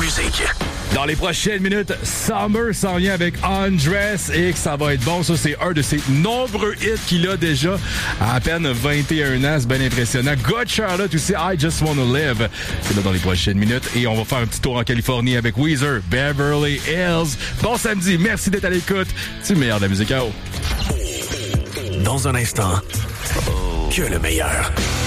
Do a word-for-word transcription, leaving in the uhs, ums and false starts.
musique. Dans les prochaines minutes, Summer s'en vient avec Undress et que ça va être bon. Ça, c'est un de ses nombreux hits qu'il a déjà à à peine vingt et un ans. C'est bien impressionnant. God Charlotte aussi, I Just Wanna Live. C'est là dans les prochaines minutes. Et on va faire un petit tour en Californie avec Weezer, Beverly Hills. Bon samedi, merci d'être à l'écoute. C'est le meilleur de la musique à eau. Dans un instant, que le meilleur.